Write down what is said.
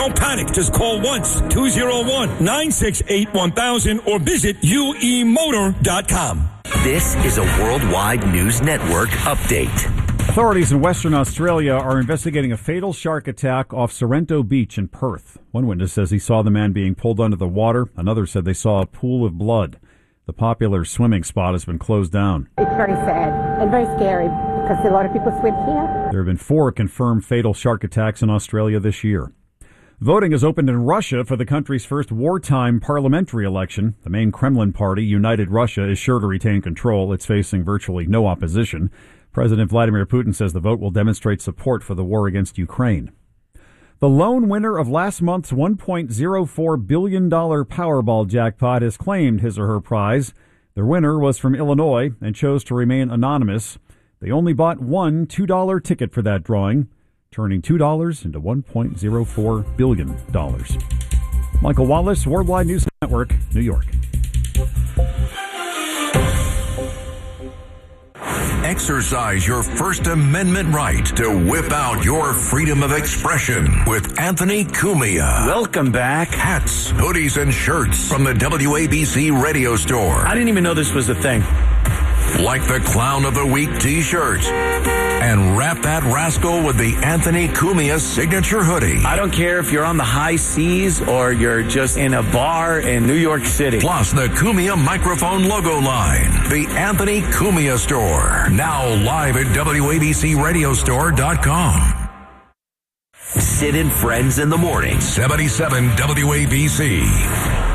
Don't panic. Just call once, 201-968-1000 or visit uemotor.com. This is a Worldwide News Network update. Authorities in Western Australia are investigating a fatal shark attack off Sorrento Beach in Perth. One witness says he saw the man being pulled under the water. Another said they saw a pool of blood. The popular swimming spot has been closed down. It's very sad and very scary because a lot of people swim here. There have been 4 confirmed fatal shark attacks in Australia this year. Voting has opened in Russia for the country's first wartime parliamentary election. The main Kremlin party, United Russia, is sure to retain control. It's facing virtually no opposition. President Vladimir Putin says the vote will demonstrate support for the war against Ukraine. The lone winner of last month's $1.04 billion Powerball jackpot has claimed his or her prize. The winner was from Illinois and chose to remain anonymous. They only bought one $2 ticket for that drawing, turning $2 into $1.04 billion. Michael Wallace, Worldwide News Network, New York. Exercise your First Amendment right to whip out your freedom of expression with Anthony Cumia. Welcome back. Hats, hoodies, and shirts from the WABC radio store. I didn't even know this was a thing. Like the Clown of the Week t-shirt. And wrap that rascal with the Anthony Cumia signature hoodie. I don't care if you're on the high seas or you're just in a bar in New York City. Plus the Cumia microphone logo line. The Anthony Cumia Store. Now live at WABCRadiostore.com. Sid and Friends in the morning. 77 WABC.